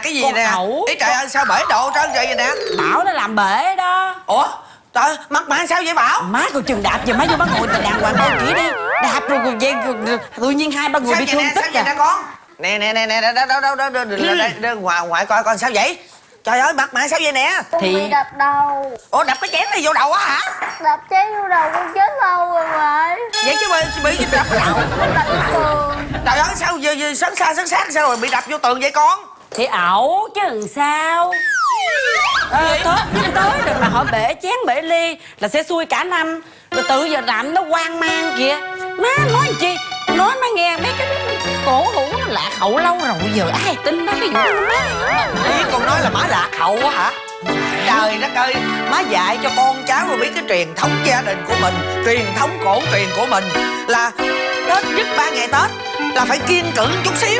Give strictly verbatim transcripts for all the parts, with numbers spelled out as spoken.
cái gì con nè? ẩu. Ý trời ơi, sao bể độ trơn trời vậy nè? Bảo nó làm bể đó. Ủa? Trời, mặt mày sao vậy Bảo? Má coi chừng đạp giờ má vô má ngồi đàng hoàng con kỹ đi. Đạp rồi còn dây tự nhiên hai ba người Sao bị vậy thương nè? tích Sao vậy à. nè con? Nè nè nè nè, đâu đâu đâu đâu đâu ngoài ngoài coi con sao vậy? Trời ơi, mặt mày sao vậy nè? Con Thì- bị đập đầu. Ủa, đập cái chén này vô đầu á hả? Đập chén vô đầu con chết lâu rồi ngoại. Vậy chứ bị bị gì đập đầu? Con đập vào tường. Trời ơi, sao giờ, giờ sấn xa sấn sát sao rồi bị đập vô tường vậy con? Thì ẩu chứ làm sao. Ờ, Tết đến tới rồi mà họ bể chén bể ly là sẽ xui cả năm. Rồi tự giờ làm nó hoang mang kìa. Má nói chi, nói má nghe mấy cái cổ hủ nó lạc hậu lâu rồi, giờ ai tin nó cái vụ đó má. Ý con nói là má lạc hậu á hả? Trời đất ơi, má dạy cho con cháu rồi biết cái truyền thống gia đình của mình, truyền thống cổ truyền của mình là Tết nhất ba ngày Tết là phải kiêng cữ chút xíu.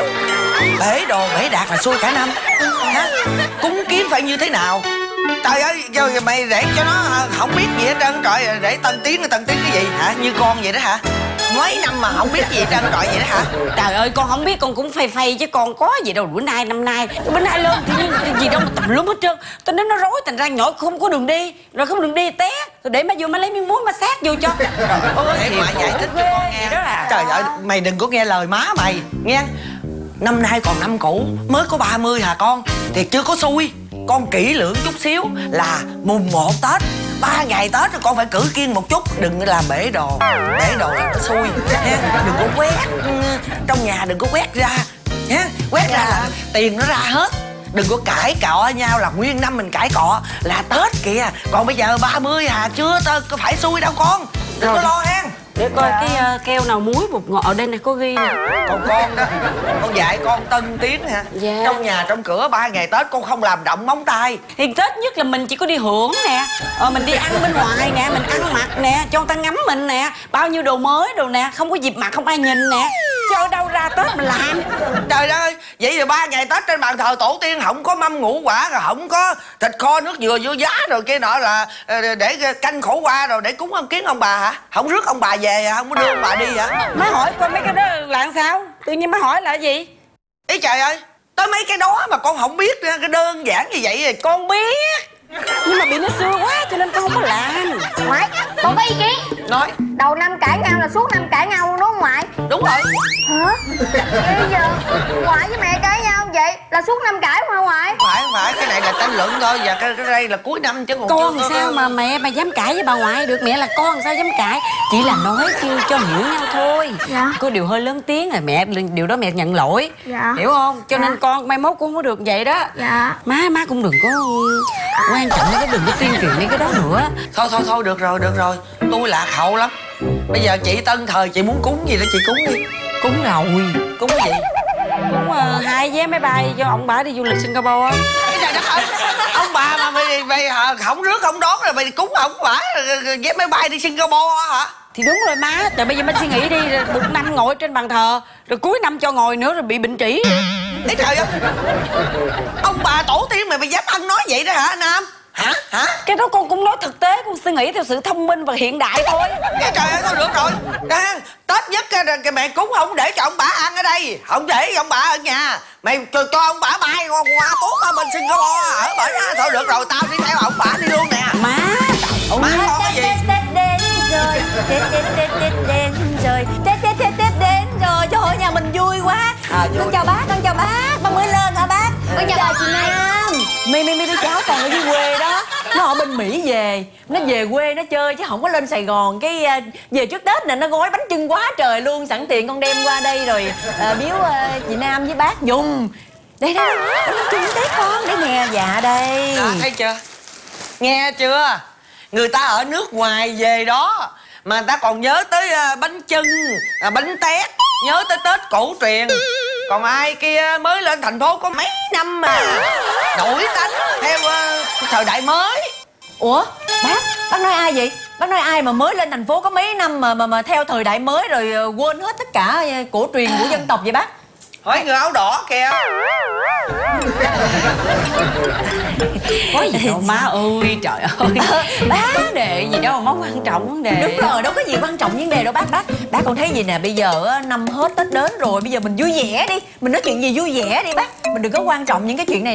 Bể đồ bể đạt là xui cả năm. Hả? Cúng kiến phải như thế nào? Trời ơi, giờ mày để cho nó không biết gì hết trơn trời, để tân tiến là tân tiến cái gì hả? Như con vậy đó hả? Mấy năm mà không biết gì hết trơn trọi vậy đó hả? Trời ơi, con không biết con cũng phay phay chứ con có gì đâu. Bữa nay năm nay bữa nay lên thì cái gì đâu mà tùm lum hết trơn. Tôi nói nó rối thành ra nhỏ không có đường đi, rồi không đường đi té rồi để má vô má lấy miếng muối má sát vô cho. Ôi, để ngoại giải thích cho con nghe đó à. Trời ơi, mày đừng có nghe lời má mày nghe. Năm nay còn năm cũ, mới có ba mươi hả con? Thì chưa có xui. Con kỹ lưỡng chút xíu là mùng một Tết, ba ngày Tết rồi con phải cử kiêng một chút. Đừng làm bể đồ, bể đồ là nó xui nha. Đừng có quét trong nhà, đừng có quét ra nha. Quét ra là tiền nó ra hết. Đừng có cãi cọ nhau là nguyên năm mình cãi cọ là Tết kìa. Còn bây giờ ba mươi hà chưa tơ có phải xui đâu con. Đừng có lo hen. Để coi cái uh, keo nào muối bột ngọt ở đây này có ghi nè. Còn con đó, con dạy con tân tiến hả? Dạ. Trong nhà trong cửa ba ngày Tết con không làm động móng tay. Thì Tết nhất là mình chỉ có đi hưởng nè, ờ, mình đi ăn bên ngoài nè, mình ăn mặc nè, cho người ta ngắm mình nè, bao nhiêu đồ mới đồ nè, không có dịp mặc không ai nhìn nè. Chứ ở đâu ra Tết mình làm. Trời ơi, vậy rồi ba ngày Tết trên bàn thờ tổ tiên không có mâm ngũ quả, rồi không có thịt kho nước dừa vô giá rồi kia nọ là để canh khổ qua rồi để cúng ông kiến ông bà hả? Không rước ông bà về hả? Không có đưa ông bà đi hả? Má hỏi coi mấy cái đó là làm sao? Tự nhiên má hỏi là gì? Ý trời ơi, tới mấy cái đó mà con không biết cái đơn giản như vậy rồi Con biết, nhưng mà bị nó xưa quá cho nên con không có làm. Ngoại, con có ý kiến. nói. Đầu năm cãi nhau là suốt năm cãi nhau luôn đúng không ngoại? Đúng rồi. Hả? Bây giờ ngoại với mẹ cãi nhau vậy là suốt năm cãi không hả ngoại? Không phải, không phải, cái này là tranh luận thôi. Và cái, cái đây là cuối năm chứ còn Con chưa có- sao mà mẹ mà dám cãi với bà ngoại được? Mẹ là con sao dám cãi? Chỉ là nói kêu cho hiểu nhau thôi. Dạ. Có điều hơi lớn tiếng rồi mẹ, điều đó mẹ nhận lỗi. Dạ. Hiểu không? Cho Dạ. nên con mai mốt cũng không có được vậy đó. Dạ. Má má cũng đừng có quan trọng mấy cái, đừng có tuyên truyền mấy cái đó nữa. Thôi thôi thôi, được rồi, được rồi. Tôi lạc hậu lắm. Bây giờ chị tân thời, chị muốn cúng gì đó chị cúng đi. Cúng rồi. Cúng cái gì? Cúng uh, hai vé máy bay cho ông bà đi du lịch Singapore á. Cái trời đất ơi, ông bà mà mày, mày không rước không đón rồi mày cúng không phải vé máy bay đi Singapore hả? Thì đúng rồi má. Trời bây giờ mình suy nghĩ đi, rồi một năm ngồi trên bàn thờ, rồi cuối năm cho ngồi nữa rồi bị bệnh trĩ. Ê trời ơi, ông bà tổ tiên mày mày dám ăn nói vậy đó hả Nam? Hả? Hả? Cái đó con cũng nói thực tế, con suy nghĩ theo sự thông minh và hiện đại thôi. Cái trời ơi, thôi được rồi. Đó, Tết nhất cái mẹ cúng không để cho ông bà ăn ở đây, không để ông bà ở nhà. Mày cho, cho ông bà bay qua, qua tốt ở bên Singapore ở bởi đó. Thôi được rồi, tao đi theo ông bà đi luôn nè. Má. Má con cái gì? Tết Tết đến rồi, Tết Tết Tết Tết đến rồi, Tết Tết Tết Tết đến rồi. Trời ơi, nhà mình vui quá. À, vui. Con chào bác, con chào bác. Ba mới lên hả bác? Con chào bà chị Nam. Mấy mấy mấy đứa cháu còn ở dưới quê đó. Nó ở bên Mỹ về, nó về quê nó chơi chứ không có lên Sài Gòn. Cái uh, về trước Tết nè nó gói bánh chưng quá trời luôn. Sẵn tiện con đem qua đây rồi uh, biếu uh, chị Nam với bác dùng. Đây đây, bánh chưng Tết con, để nghe dạ đây. Đó, thấy chưa? Nghe chưa? Người ta ở nước ngoài về đó mà người ta còn nhớ tới uh, bánh chưng, uh, bánh tét, nhớ tới Tết cổ truyền. Còn ai kia mới lên thành phố có mấy năm mà nổi tánh theo uh, thời đại mới. Ủa bác, bác nói ai vậy? Bác nói ai mà mới lên thành phố có mấy năm mà mà, mà theo thời đại mới rồi ờ, quên hết tất cả ờ, cổ truyền của dân tộc vậy bác? Hỏi người áo đỏ kìa. Có gì đâu má ơi, trời ơi. Bác, Vấn đề gì đâu mà quan trọng vấn đề. đúng rồi, đâu có gì quan trọng vấn đề đâu bác. Bác bác còn thấy gì nè, bây giờ á, năm hết Tết đến rồi, bây giờ mình vui vẻ đi. Mình nói chuyện gì vui vẻ đi bác. Mình đừng có quan trọng những cái chuyện này.